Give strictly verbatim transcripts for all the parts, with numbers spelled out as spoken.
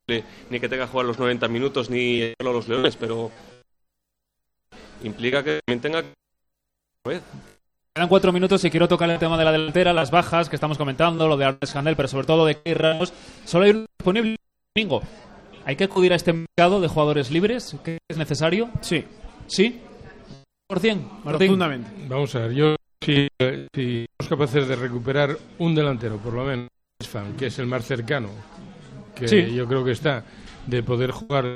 ni que tenga que jugar los noventa minutos ni a los Leones, pero implica que también tenga que... Quedan cuatro minutos y quiero tocar el tema de la delantera, las bajas que estamos comentando, lo de Alex Candel, pero sobre todo de Key Ramos. Solo hay disponible el domingo. ¿Hay que acudir a este mercado de jugadores libres? ¿Qué es necesario? Sí. ¿Sí? cien por ciento, Martín. Rotundamente. Vamos a ver, yo si, si somos capaces de recuperar un delantero, por lo menos, que es el más cercano, que sí. yo creo que está, de poder jugar...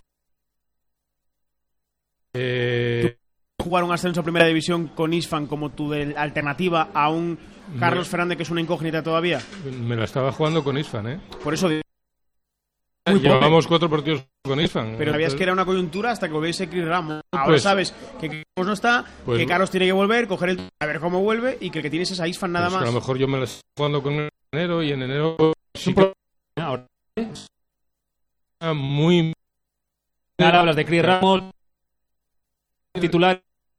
Eh, jugar un ascenso a primera división con Isfan como tu de alternativa a un Carlos me, Fernández que es una incógnita todavía. Me la estaba jugando con Isfan, ¿eh? Por eso digo, muy llevábamos cuatro partidos con Isfan. Pero sabías que era una coyuntura hasta que volviese Chris Ramos. Ahora pues, sabes que Ramos no está, pues, que Carlos tiene que volver, coger el a ver cómo vuelve y que el que tienes es a Isfan nada pues más. A lo mejor yo me la estoy jugando con enero y en enero sí que... ahora muy ahora hablas de Chris Ramos titular.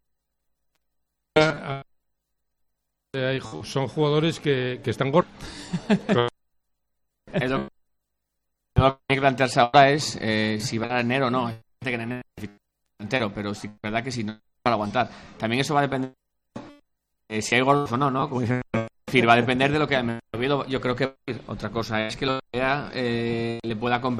Son jugadores que, que están gordos. Es lo que hay que plantearse ahora es eh, si va a enero o no. Hay gente que en enero entero, pero sí, es verdad que si no para aguantar. También eso va a depender eh, si hay gordos o no, ¿no? Como dicen, es decir, va a depender de lo que me olvido. Yo creo que otra cosa es que lo que vea, eh, le pueda competir